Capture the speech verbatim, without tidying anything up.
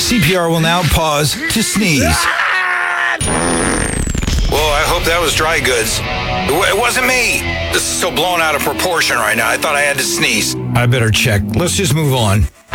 C P R will now pause to sneeze. Well, I hope that was dry goods. It, w- it wasn't me. This is so blown out of proportion right now. I thought I had to sneeze. I better check. Let's just move on.